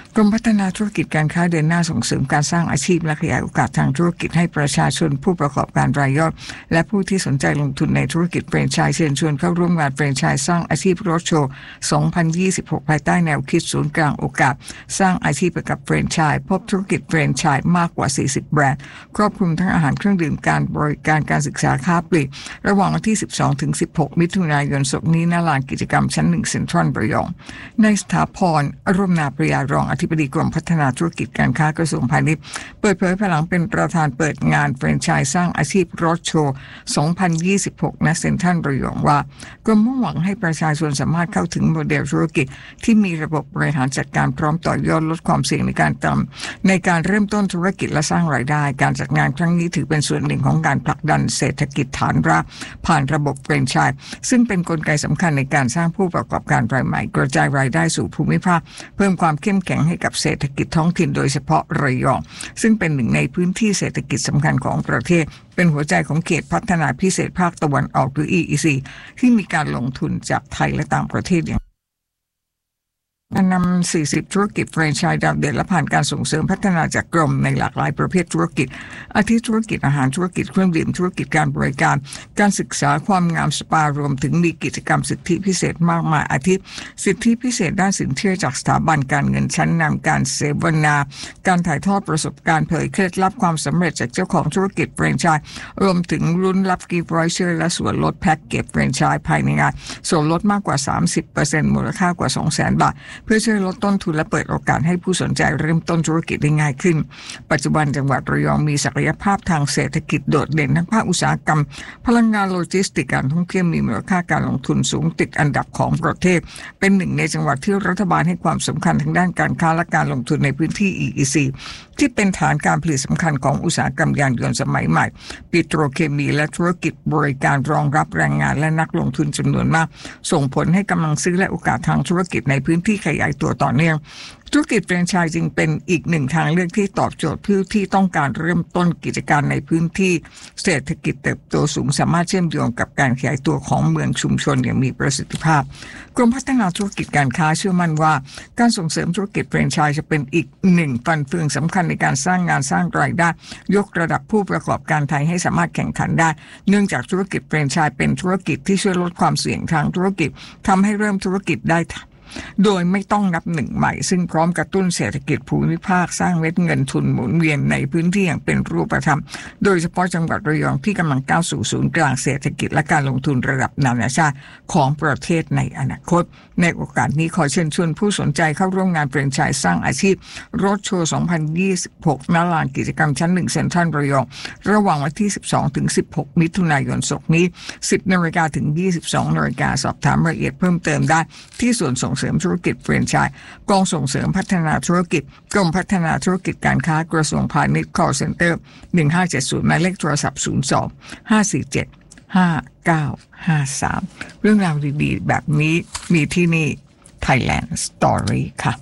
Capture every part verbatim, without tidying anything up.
กรมพัฒนาธุรกิจการค้าเดินหน้าส่งเสริมการสร้างอาชีพและขยายโอกาสทางธุรกิจให้ประชาชนผู้ประกอบการรายย่อยและผู้ที่สนใจลงทุนในธุรกิจแฟรนไชส์เชิญชวนเข้าร่วมงานแฟรนไชส์สร้างอาชีพโรดโชว์ สองพันยี่สิบหก ภายใต้แนวคิดศูนย์กลางโอกาสสร้างอาชีพกับแฟรนไชส์พบธุรกิจแฟรนไชส์มากกว่าสี่สิบแบรนด์ครอบคลุมทั้งอาหารเครื่องดื่มการบริการการศึกษาค้าปลีกระหว่างวันที่สิบสองถึงสิบหกมิถุนายนศกนี้ณลานกิจกรรมชั้นหนึ่งเซ็นทรัลระยองในสถาพรอรมนาปริยารองอธิบดีกรมพัฒนาธุรกิจการค้ากระทรวงพาณิชย์เปิดเผยภายหลังเป็นประธานเปิดงานแฟรนไชส์สร้างอาชีพโรดโชว์ สองพันยี่สิบหก ณ เซ็นทรัลระยองว่ากรมมุ่งหวังให้ประชาชนสามารถเข้าถึงโมเดลธุรกิจที่มีระบบบริหารจัดการพร้อมต่อยอดลดความเสี่ยงในการทำในการเริ่มต้นธุรกิจและสร้างรายได้การจัดงานครั้งนี้ถือเป็นส่วนหนึ่งของการผลักดันเศรษฐกิจฐานรากผ่านระบบแฟรนไชส์ซึ่งเป็นกลไกสำคัญในการสร้างผู้ประกอบการรายใหม่กระจายรายได้สู่ภูมิภาคเพิ่มความเข้มแข็งให้กับเศรษฐกิจท้องถิ่นโดยเฉพาะระยองซึ่งเป็นหนึ่งในพื้นที่เศรษฐกิจสำคัญของประเทศเป็นหัวใจของเขตพัฒนาพิเศษภาคตะวันออกหรือ อี อี ซี ที่มีการลงทุนจากไทยและต่างประเทศอย่างการนำสี่สิบธุรกิจแฟรนไชส์ดาวเด่นและผ่านการส่งเสริมพัฒนาจากกรมในหลากหลายประเภทธุรกิจอาทิธุรกิจอาหารธุรกิจเครื่องดื่มธุรกิจการบริการการศึกษาความงามสปารวมถึงมีกิจกรรมสิทธิพิเศษมากมายอาทิสิทธิพิเศษด้านสินเชื่อจากสถาบันการเงินชั้นนำการเสวนาการถ่ายทอดประสบการณ์เผยเคล็ดลับความสำเร็จจากเจ้าของธุรกิจแฟรนไชส์รวมถึงรุ่นรับกิฟต์วอเชอร์และส่วนลดแพ็กเกจแฟรนไชส์ภายในงานส่วนลดมากกว่า สามสิบเปอร์เซ็นต์ มูลค่ากว่า สองแสน บาทเพื่อช่วยลดต้นทุนและเปิดโอกาสให้ผู้สนใจเริ่มต้นธุรกิจได้ง่ายขึ้นปัจจุบันจังหวัดระยองมีศักยภาพทางเศรษฐกิจโดดเด่นทั้งภาคอุตสาหกรรมพลังงานโลจิสติกส์การท่องเที่ยวมีมูลค่าการลงทุนสูงติดอันดับของประเทศเป็นหนึ่งในจังหวัดที่รัฐบาลให้ความสำคัญทางด้านการค้าและการลงทุนในพื้นที่ อี อี ซี ที่เป็นฐานการผลิตสำคัญของอุตสาหกรรมยานยนต์สมัยใหม่ปิโตรเคมีและธุรกิจบริการรองรับแรงงานและนักลงทุนจำนวนมากส่งผลให้กำลังซื้อและโอกาสทางธุรกิจในพื้นที่ขยายตัวต่อเนื่องธุรกิจแฟรนไชส์จึงเป็นอีกหนึ่งทางเลือกที่ตอบโจทย์ผู้ที่ต้องการเริ่มต้นกิจการในพื้นที่เศรษฐกิจเติบโตสูงสามารถเชื่อมโยงกับการขยายตัวของเมืองชุมชนอย่างมีประสิทธิภาพกรมพัฒนาธุรกิจการค้าเชื่อมั่นว่าการส่งเสริมธุรกิจแฟรนไชส์จะเป็นอีกหนึ่งฟันเฟืองสำคัญในการสร้างงานสร้างรายได้ยกระดับผู้ประกอบการไทยให้สามารถแข่งขันได้เนื่องจากธุรกิจแฟรนไชส์เป็นธุรกิจที่ช่วยลดความเสี่ยงทางธุรกิจทำให้เริ่มธุรกิจได้โดยไม่ต้องนับหนึ่งใหม่ซึ่งพร้อมกระตุ้นเศรษฐกิจภูมิภาคสร้างเม็ดเงินทุนหมุนเวียนในพื้นที่อย่างเป็นรูปธรรมโดยเฉพาะจังหวัดระยองที่กำลังก้าวสู่ศูนย์กลางเศรษฐกิจและการลงทุนระดับนานาชาติของประเทศในอนาคตในโอกาสนี้ขอเชิญชวนผู้สนใจเข้าร่วมงานแฟรนไชส์สร้างอาชีพโรดโชว์ สองพันยี่สิบหก ณ ลานกิจกรรมชั้นหนึ่งเซ็นทรัลระยองระหว่างวันที่สิบสองถึงสิบหกมิถุนายนศกนี้ สิบนาฬิกาถึงยี่สิบสองนาฬิกาสอบถามรายละเอียดเพิ่มเติมได้ที่ส่วนส่งเสริมธุรกิจแฟรนไชส์กองส่งเสริมพัฒนาธุรกิจกรมพัฒนาธุรกิจการค้ากระทรวงพาณิชย์ call center หนึ่งห้าเจ็ดศูนย์หมายเลขโทรศัพท์ศูนย์ สอง ห้า สี่ เจ็ด ห้า เก้า ห้า สามเรื่องราวดีๆแบบนี้มีที่นี่ Thailand Story ค่ะ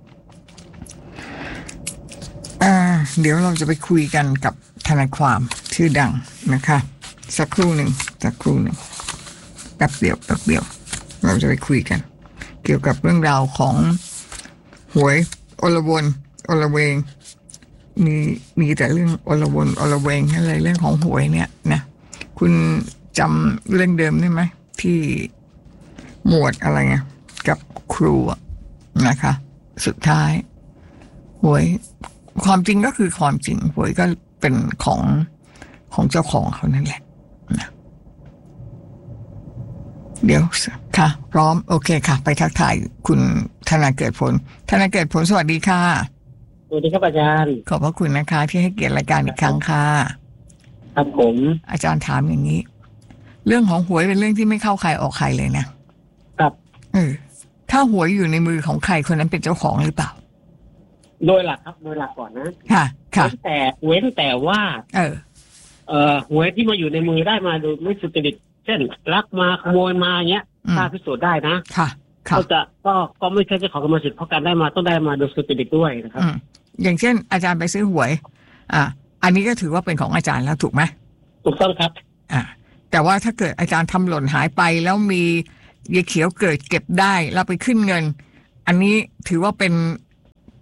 อ่าเดี๋ยวเราจะไปคุยกันกับทนายความชื่อดังนะคะสักครู่หนึ่งสักครู่หนึ่งแป๊บเดียวแป๊บเดียวเราจะไปคุยกันเกี่ยวกับเรื่องราวของหวยอลวนอลเวงมีมีแต่เรื่องอลวนอลเวงอะไรเรื่องของหวยเนี่ยนะคุณจำเรื่องเดิมได้ไหมที่หมวดอะไรไงกับครูนะคะสุดท้ายหวยความจริงก็คือความจริงหวยก็เป็นของของเจ้าของเขานั่นแหละนะเดี๋ยวค่ะพร้อมโอเคค่ะไปทักทายคุณธนาเกิดผลธนาเกิดผลสวัสดีค่ะสวัสดีครับอาจารย์ขอบพระคุณนะคะที่ให้เกียรติรายการอีกครั้งค่ะครับผมอาจารย์ถามอย่างนี้เรื่องของหวยเป็นเรื่องที่ไม่เข้าใครออกใครเลยนะครับเออถ้าหวยอยู่ในมือของใครคนนั้นเป็นเจ้าของหรือเปล่าโดยหลักครับโดยหลักก่อนนะค่ะค่ะแต่เว้นแต่ว่าเออเอ่อหวยที่มาอยู่ในมือได้มาโดยไม่สุจริตเช่นลักมาขโมยมาเงี้ยถ้าพิสูจน์ได้นะค่ะเขาจะก็ก็ไม่ใช่เจ้าของกรรมสิทธิ์เพราะการได้มาต้องได้มาโดยสุจริตด้วยนะครับอย่างเช่นอาจารย์ไปซื้อหวยอ่าอันนี้ก็ถือว่าเป็นของอาจารย์แล้วถูกไหมถูกต้องครับอ่าแต่ว่าถ้าเกิดอาจารย์ทำหล่นหายไปแล้วมียายเขียวเกิดเก็บได้แล้วไปขึ้นเงินอันนี้ถือว่าเป็น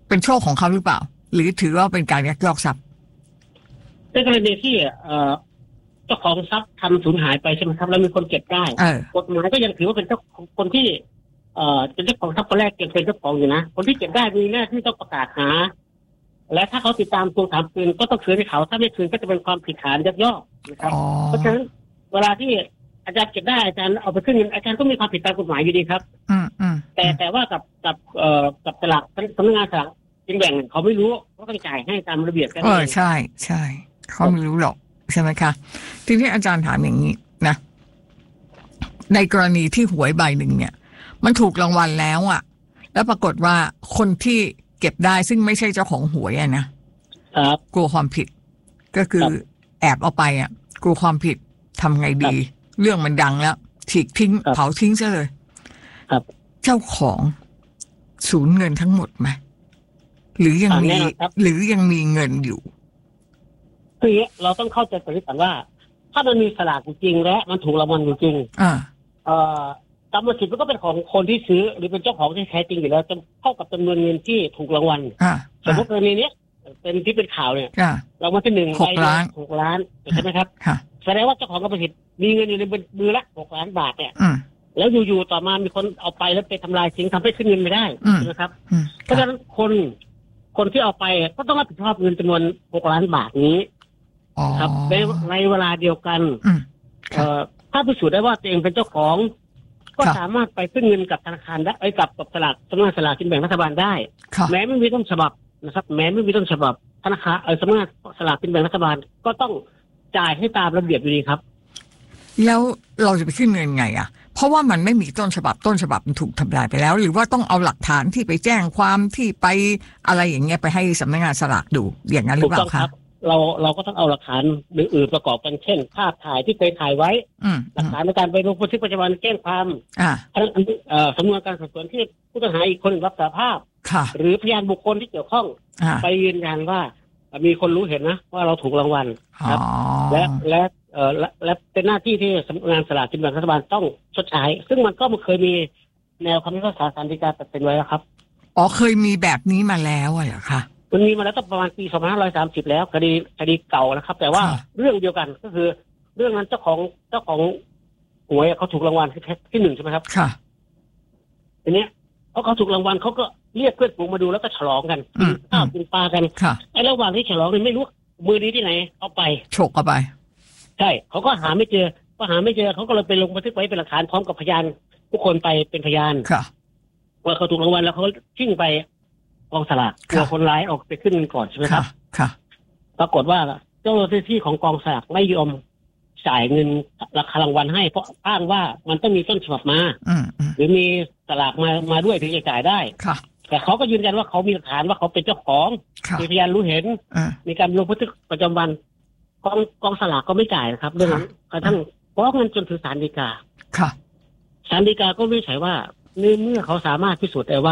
เป็นโชคของเขาหรือเปล่าหรือถือว่าเป็นการยักยอกทรัพย์ในกรณีที่เอ่อเจ้าของทรัพย์ทำสูญหายไปใช่ไหมครับแล้วมีคนเก็บได้กฎหมายก็ยังถือว่าเป็นเจ้าของคนที่เอ่อเป็นเจ้าของทรัพย์คนแรกยังเป็นเจ้าของอยู่นะคนที่เก็บได้มีหน้าที่ต้องประกาศหาและถ้าเขาติดตามทวงถามคืนก็ต้องคืนให้เขาถ้าไม่คืนก็จะเป็นความผิดฐานยักยอกนะครับเพราะฉะนั้นเวลาที่อาจารย์เก็บได้อาจารย์เอาไปขึ้นเงินอาจารย์ก็มีความผิดตามกฎหมายอยู่ดีครับอืมอืมแต่แต่ว่ากับกับเอ่อกับสลากสำนักงานสลากกินแบ่งเขาไม่รู้เขาต้องจ่ายให้ตามระเบียบกันเออใช่ใช่เขาไม่รู้หรอกใช่ไหมคะทีนี้อาจารย์ถามอย่างนี้นะในกรณีที่หวยใบหนึ่งเนี่ยมันถูกรางวัลแล้วอ่ะแล้วปรากฏว่าคนที่เก็บได้ซึ่งไม่ใช่เจ้าของหวยอ่ะนะครับกลัวความผิดก็คือแอบเอาไปอ่ะกลัวความผิดทำไงดีเรื่องมันดังแล้วฉีกทิ้งเผาทิ้งซะเลยครับเจ้าของสูญเงินทั้งหมดไหมหรือยังมีหรือยังมีเงินอยู่คือเราต้องเข้าใจตรงนี้ก่อนว่าถ้ามันมีสลากจริงและมันถูกรางวัลจริงอ่าเอ่อกรรมสิทธิ์มันก็เป็นของคนที่ซื้อหรือเป็นเจ้าของที่แท้จริงอยู่แล้วจะเท่ากับจำนวนเงินที่ถูกรางวัลสมมติกรณีนี้เป็นที่เป็นข่าวเนี่ยรางวัลที่หนึ่งหกล้านหกล้านใช่ไหมครับแสดงว่าเจ้าของกรรมสิทธิ์มีเงินอยู่ในมือละหกล้านบาทเนี่ยแล้วอยู่ๆต่อมามีคนเอาไปแล้วไปทำลายทิ้งทำให้ขึ้นเงินไม่ได้ใช่ไหมครับเพราะฉะนั้นคนคนที่เอาไปก็ต้องรับผิดชอบเงินจำนวนหกล้านบาทนี้ครับในในเวลาเดียวกันเอ่อถ้าพิสูจน์ได้ว่าตัวเองเป็นเจ้าของก็สามารถไปขึ้นเงินกับธนาคารได้ไอ้กับกับสลากสำนักงานสลากกินแบ่งรัฐบาลได้แม้ไม่มีต้นฉบับนะครับแม้ไม่มีต้นฉบับธนาคารเออสำนักงานสลากกินแบ่งรัฐบาลก็ต้องจ่ายให้ตามระเบียบอยู่ดีครับแล้วเราจะไปขึ้นเงินไงอ่ะเพราะว่ามันไม่มีต้นฉบับต้นฉบับมันถูกทำลายไปแล้วหรือว่าต้องเอาหลักฐานที่ไปแจ้งความที่ไปอะไรอย่างเงี้ยไปให้สำนักงานสลากดูอย่างนั้นหรือเปล่าคะเราเราก็ต้องเอาหลักฐานอื่นๆประกอบกันเช่นภาพถ่ายที่เคยถ่ายไว้หลักฐานในการไปลงบันทึกประจำวันแจ้งความสำนวนการสอบสวนที่ผู้ต้องหาอีกคนรับสารภาพหรือพยานบุคคลที่เกี่ยวข้องไปยืนยันว่ามีคนรู้เห็นนะว่าเราถูกรางวัลครับและและเอ่อและและเป็นหน้าที่ที่สำนักงานสลากกินแบ่งรัฐบาลต้องชดใช้ซึ่งมันก็เคยมีแนวคำพิพากษาศาลฎีกาตัดสินไว้แล้วครับอ๋อเคยมีแบบนี้มาแล้วเหรอคะมันมีมาแล้วตั้งประมาณปีสองพันห้าร้อยสามสิบแล้วคดีคดีเก่านะครับแต่ว่าเรื่องเดียวกันก็คือเรื่องนั้นเจ้าของเจ้าของหวยเขาถูกรางวัลที่ที่หนึ่งใช่ไหมครับค่ะทีนี้เพราะเขาถูกรางวัลเขาก็เรียกเพื่อนฝูงมาดูแล้วก็ฉลองกันกินข้าวกินปลากันไอ้ระหว่างที่ฉลองนี่ไม่รู้มือนี้ที่ไหนเอาไปฉกเอาไปใช่เขาก็หาไม่เจอก็หาไม่เจอเขาก็เลยไปลงบันทึกไว้เป็นหลักฐานพร้อมกับพยานทุกคนไปเป็นพยานว่าเขาถูกรางวัลแล้วเขาชิ่งไปกองสลากกลัวคนร้ายออกไปขึ้นเงินก่อนใช่ไหมครับค่ะปรากฏว่าเจ้าหน้าที่ของกองสลากไม่ยอมจ่ายเงินราคารางวัลให้เพราะอ้างว่ามันต้องมีต้นฉบับมาหรือมีสลากมามาด้วยถึงจะจ่ายได้แต่เขาก็ยืนยันว่าเขามีหลักฐานว่าเขาเป็นเจ้าของมีพยานรู้เห็นมีการลงบันทึกประจำวันกองกองสลากก็ไม่จ่ายนะครับเรื่องนั้นกระทั่งฟ้องเงินจนถึงศาลฎีกาศาลฎีกาก็วินิจฉัยว่าเมื่อเขาสามารถพิสูจน์ได้ว่า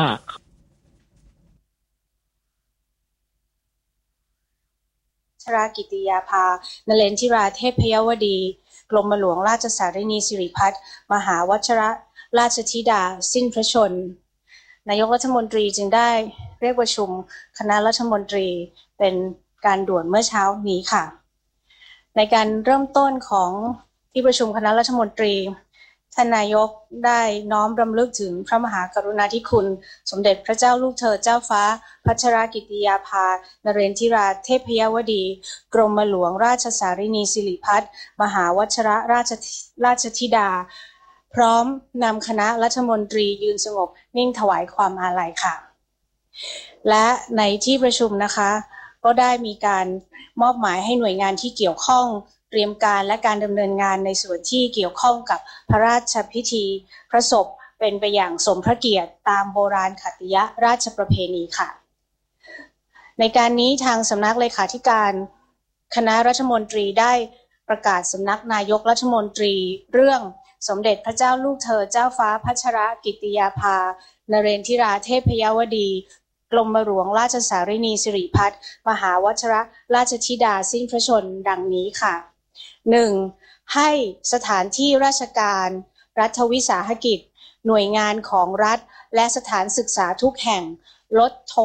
ชรากิติยาภานเรนทิราเทพยวดีกรมหลวงราชสารินีสิริพัฒน์มหาวัชรราชธิดาสิ้นพระชนนายกรัฐมนตรีจึงได้เรียกประชุมคณะรัฐมนตรีเป็นการด่วนเมื่อเช้านี้ค่ะในการเริ่มต้นของที่ประชุมคณะรัฐมนตรีท่านนายกได้น้อมรำลึกถึงพระมหากรุณาธิคุณสมเด็จพระเจ้าลูกเธอเจ้าฟ้าพัชรกิติยาภานเรนทิราเทพยวดีกรมหลวงราชสารินีสิริพัฒน์มหาวัชรราชราชธิดาพร้อมนำคณะรัฐมนตรียืนสงบนิ่งถวายความอาลัยค่ะและในที่ประชุมนะคะก็ได้มีการมอบหมายให้หน่วยงานที่เกี่ยวข้องเตรียมการและการดำเนินงานในส่วนที่เกี่ยวข้องกับพระราชพิธีพระศพเป็นไปอย่างสมพระเกียรติตามโบราณขัตติยราชประเพณีค่ะในการนี้ทางสำนักเลขาธิการคณะรัฐมนตรีได้ประกาศสำนักนายกรัฐมนตรีเรื่องสมเด็จพระเจ้าลูกเธอเจ้าฟ้าพัชรกิติยาภานเรนทิราเทพยวดีกรมหลวงราชสารินีสิริพัฒน์มหาวัชรราชธิดาสิ้นพระชนดังนี้ค่ะ หนึ่ง. ให้สถานที่ราชการรัฐวิสาหกิจหน่วยงานของรัฐและสถานศึกษาทุกแห่งลด